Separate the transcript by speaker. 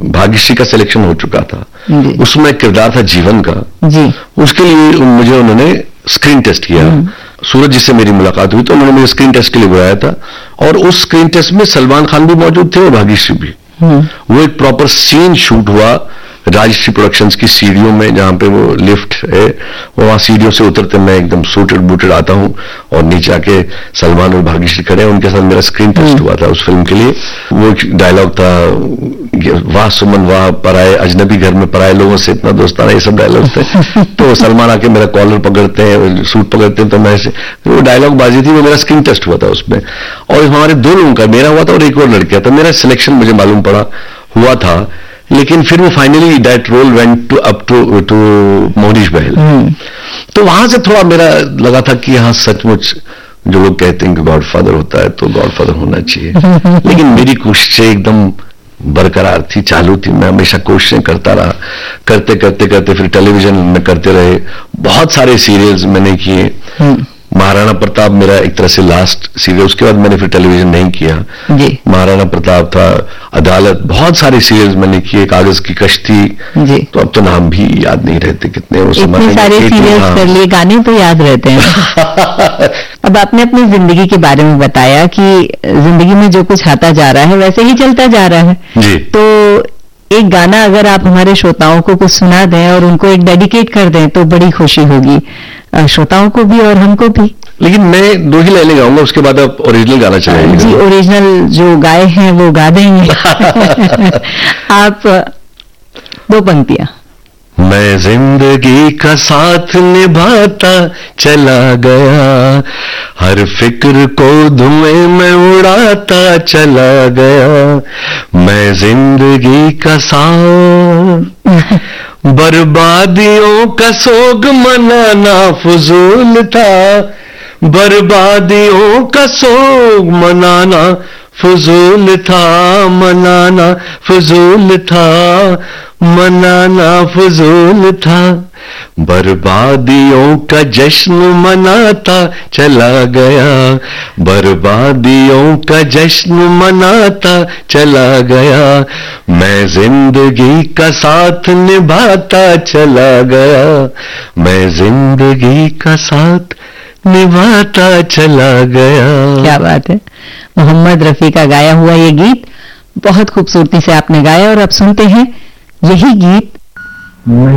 Speaker 1: भाग्यश्री का सिलेक्शन हो चुका था, उसमें एक किरदार था जीवन का जी। उसके लिए मुझे उन्होंने स्क्रीन टेस्ट किया। सूरज जी से मेरी मुलाकात हुई तो उन्होंने मुझे स्क्रीन टेस्ट के लिए बुलाया था, और उस स्क्रीन टेस्ट में सलमान खान भी मौजूद थे और भाग्यश्री भी। वो एक प्रॉपर सीन शूट हुआ राजश्री प्रोडक्शंस की सीढ़ियों में, जहां पे वो लिफ्ट है, वहां सीढ़ियों से उतरते मैं एकदम सूटेड बूटेड आता हूं और नीचे आके सलमान और भाग्यश्री खड़े हैं, उनके साथ मेरा स्क्रीन टेस्ट हुआ था उस फिल्म के लिए। वो एक डायलॉग था, वाह सुमन वाह, पराए अजनबी घर में पराए लोगों से इतना दोस्ताना, ये सब डायलॉग थे। तो सलमान आके मेरा कॉलर पकड़ते हैं, सूट पकड़ते हैं, तो मैं वो डायलॉग बाजी थी, वो मेरा स्क्रीन टेस्ट हुआ था उसमें। और हमारे 2 लोगों का, मेरा हुआ था और एक और लड़किया था, मेरा सिलेक्शन मुझे मालूम पड़ा हुआ था, लेकिन फिर वो finally that role went to Mohnish बहल। तो वहां से थोड़ा मेरा लगा था कि हाँ सचमुच जो लोग कहते हैं कि गॉडफादर होता है तो गॉडफादर होना चाहिए। लेकिन मेरी कोशिशें एकदम बरकरार थी, चालू थी, मैं हमेशा कोशिशें करता रहा, करते करते करते फिर टेलीविजन में करते रहे, बहुत सारे सीरियल्स मैंने किए। महाराणा प्रताप मेरा एक तरह से लास्ट सीरियल, उसके बाद मैंने फिर टेलीविजन नहीं किया जी। महाराणा प्रताप था, अदालत, बहुत सारे सीरियल्स मैंने किए, कागज की कश्ती जी। तो अब तो नाम भी याद नहीं रहते कितने, वो
Speaker 2: इतने सारे सीरियल्स कर लिए, गाने तो याद रहते हैं। अब आपने अपनी जिंदगी के बारे में बताया कि जिंदगी में जो कुछ आता जा रहा है वैसे ही चलता जा रहा है जी। तो एक गाना अगर आप हमारे श्रोताओं को कुछ सुना दें और उनको एक डेडिकेट कर दें तो बड़ी खुशी होगी, श्रोताओं को भी और हमको भी।
Speaker 1: लेकिन मैं 2 ही लाइनें गाऊंगा, उसके बाद आप ओरिजिनल गाना चलाएंगे
Speaker 2: जी। ओरिजिनल जो गाए हैं वो गा देंगे। आप 2 पंक्तियां।
Speaker 1: मैं जिंदगी का साथ निभाता चला गया, हर फिक्र को धुएं में उड़ाता चला गया, मैं जिंदगी का साथ, बर्बादियों का सोग मनाना फजूल था, बर्बादियों का सोग मनाना फजूल था, मनाना फजूल था, मनाना फजूल था, बर्बादियों का जश्न मनाता चला गया, बर्बादियों का जश्न मनाता चला गया, मैं जिंदगी का साथ निभाता चला गया, मैं जिंदगी का साथ निभाता चला गया।
Speaker 2: क्या बात है। मोहम्मद रफी का गाया हुआ ये गीत बहुत खूबसूरती से आपने गाया, और अब सुनते हैं यही गीत